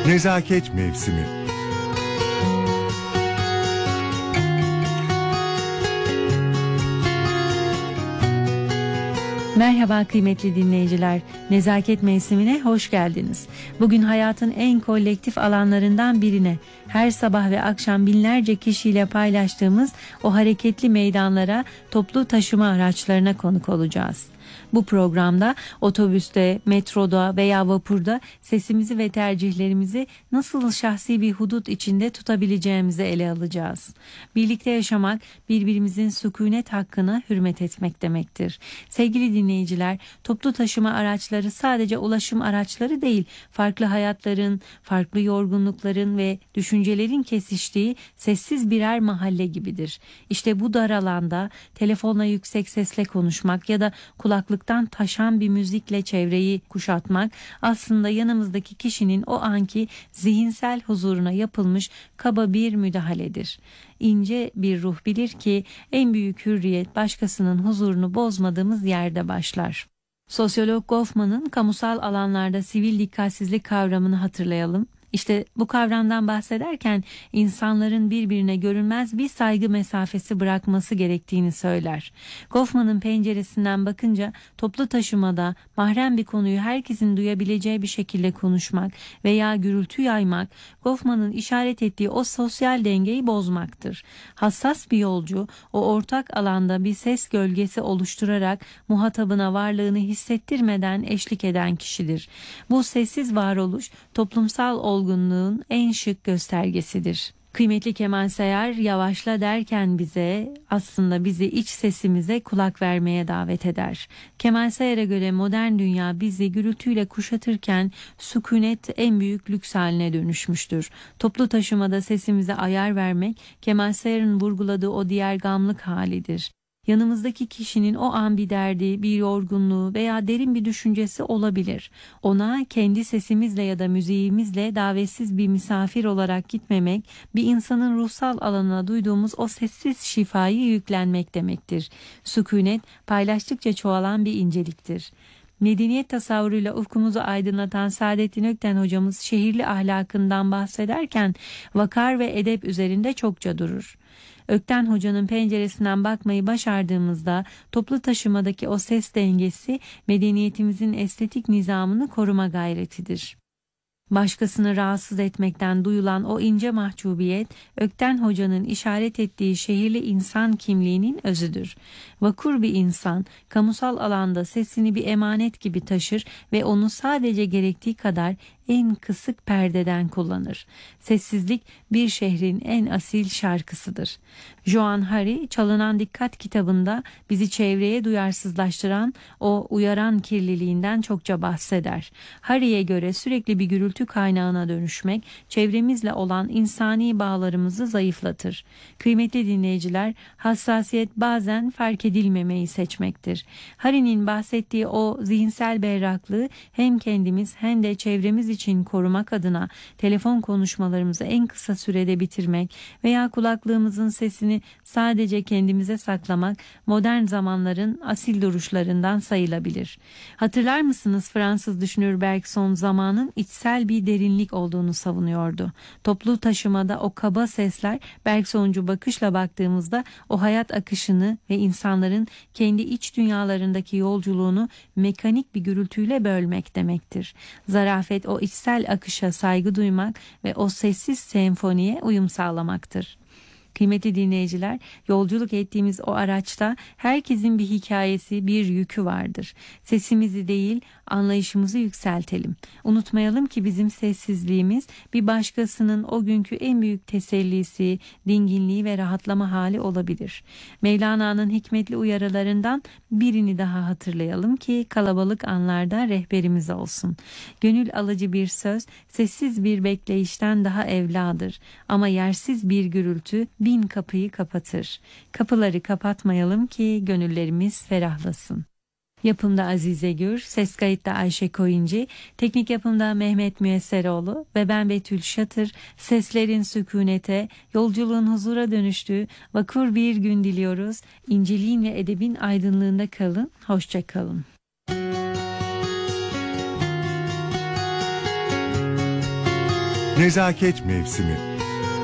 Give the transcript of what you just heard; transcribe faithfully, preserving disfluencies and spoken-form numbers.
Nezaket Mevsimi. Merhaba kıymetli dinleyiciler, Nezaket Mevsimi'ne hoş geldiniz. Bugün hayatın en kolektif alanlarından birine, her sabah ve akşam binlerce kişiyle paylaştığımız o hareketli meydanlara, toplu taşıma araçlarına konuk olacağız. Bu programda otobüste, metroda veya vapurda sesimizi ve tercihlerimizi nasıl şahsi bir hudut içinde tutabileceğimizi ele alacağız. Birlikte yaşamak, birbirimizin sükunet hakkına hürmet etmek demektir. Sevgili dinleyiciler, toplu taşıma araçları sadece ulaşım araçları değil, farklı hayatların, farklı yorgunlukların ve düşüncelerin kesiştiği sessiz birer mahalle gibidir. İşte bu dar alanda telefonla yüksek sesle konuşmak ya da kulaklıktan taşan bir müzikle çevreyi kuşatmak aslında yanımızdaki kişinin o anki zihinsel huzuruna yapılmış kaba bir müdahaledir. İnce bir ruh bilir ki en büyük hürriyet başkasının huzurunu bozmadığımız yerde başlar. Sosyolog Goffman'ın kamusal alanlarda sivil dikkatsizlik kavramını hatırlayalım. İşte bu kavramdan bahsederken insanların birbirine görünmez bir saygı mesafesi bırakması gerektiğini söyler. Goffman'ın penceresinden bakınca toplu taşımada mahrem bir konuyu herkesin duyabileceği bir şekilde konuşmak veya gürültü yaymak, Goffman'ın işaret ettiği o sosyal dengeyi bozmaktır. Hassas bir yolcu o ortak alanda bir ses gölgesi oluşturarak muhatabına varlığını hissettirmeden eşlik eden kişidir. Bu sessiz varoluş toplumsal olgunluğun en şık göstergesidir. Kıymetli Kemal Sayar yavaşla derken bize aslında bizi iç sesimize kulak vermeye davet eder. Kemal Sayar'a göre modern dünya bizi gürültüyle kuşatırken sükunet en büyük lüks haline dönüşmüştür. Toplu taşımada sesimize ayar vermek Kemal Sayar'ın vurguladığı o diğer gamlık halidir. Yanımızdaki kişinin o an bir derdi, bir yorgunluğu veya derin bir düşüncesi olabilir. Ona kendi sesimizle ya da müziğimizle davetsiz bir misafir olarak gitmemek, bir insanın ruhsal alanına duyduğumuz o sessiz şifayı yüklenmek demektir. Sükunet paylaştıkça çoğalan bir inceliktir. Medeniyet tasavvuruyla ufkumuzu aydınlatan Saadettin Ökten hocamız şehirli ahlakından bahsederken vakar ve edep üzerinde çokça durur. Ökten Hoca'nın penceresinden bakmayı başardığımızda toplu taşımadaki o ses dengesi medeniyetimizin estetik nizamını koruma gayretidir. Başkasını rahatsız etmekten duyulan o ince mahcubiyet, Ökten Hoca'nın işaret ettiği şehirli insan kimliğinin özüdür. Vakur bir insan, kamusal alanda sesini bir emanet gibi taşır ve onu sadece gerektiği kadar en kısık perdeden kullanır. Sessizlik bir şehrin en asil şarkısıdır. Joan Hari, Çalınan Dikkat kitabında bizi çevreye duyarsızlaştıran o uyaran kirliliğinden çokça bahseder. Hari'ye göre sürekli bir gürültü kaynağına dönüşmek, çevremizle olan insani bağlarımızı zayıflatır. Kıymetli dinleyiciler, hassasiyet bazen fark edilmemeyi seçmektir. Hari'nin bahsettiği o zihinsel berraklığı hem kendimiz hem de çevremiz için korumak adına telefon konuşmalarımızı en kısa sürede bitirmek veya kulaklığımızın sesini sadece kendimize saklamak modern zamanların asil duruşlarından sayılabilir. Hatırlar mısınız, Fransız düşünür Bergson zamanın içsel bir derinlik olduğunu savunuyordu. Toplu taşımada o kaba sesler Bergsoncu bakışla baktığımızda o hayat akışını ve insanların kendi iç dünyalarındaki yolculuğunu mekanik bir gürültüyle bölmek demektir. Zarafet o içsel akışa saygı duymak ve o sessiz senfoniye uyum sağlamaktır. Kıymetli dinleyiciler, yolculuk ettiğimiz o araçta herkesin bir hikayesi, bir yükü vardır. Sesimizi değil, anlayışımızı yükseltelim. Unutmayalım ki bizim sessizliğimiz bir başkasının o günkü en büyük tesellisi, dinginliği ve rahatlama hali olabilir. Mevlana'nın hikmetli uyarılarından birini daha hatırlayalım ki kalabalık anlarda rehberimiz olsun. Gönül alıcı bir söz, sessiz bir bekleyişten daha evladır. Ama yersiz bir gürültü bin kapıyı kapatır. Kapıları kapatmayalım ki gönüllerimiz ferahlasın. Yapımda Azize Gür, ses kayıtta Ayşe Koyuncu, teknik yapımda Mehmet Müesseroğlu ve ben Betül Şatır. Seslerin sükunete, yolculuğun huzura dönüştüğü vakur bir gün diliyoruz. İnceliğin ve edebin aydınlığında kalın, hoşça kalın. Nezaket Mevsimi.